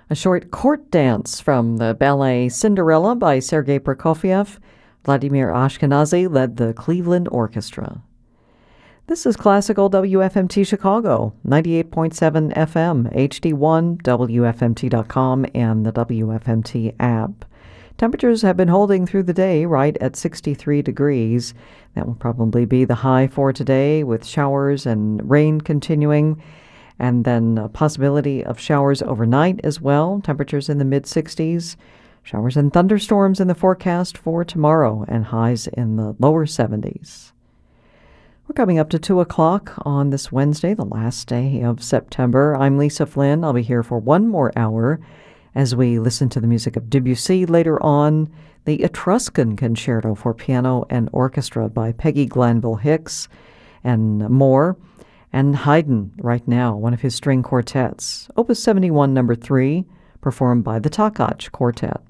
A short court dance from the ballet Cinderella by Sergei Prokofiev. Vladimir Ashkenazy led the Cleveland Orchestra. This is Classical WFMT Chicago, 98.7 FM, HD1, WFMT.com, and the WFMT app. Temperatures have been holding through the day right at 63 degrees. That will probably be the high for today, with showers and rain continuing, and then a possibility of showers overnight as well. Temperatures in the mid-60s. Showers and thunderstorms in the forecast for tomorrow, and highs in the lower 70s. We're coming up to 2 o'clock on this Wednesday, the last day of September. I'm Lisa Flynn. I'll be here for one more hour as we listen to the music of Debussy. Later on, the Etruscan Concerto for Piano and Orchestra by Peggy Glanville Hicks, and more. And Haydn, right now, one of his string quartets, Opus 71, number 3, performed by the Takach Quartet.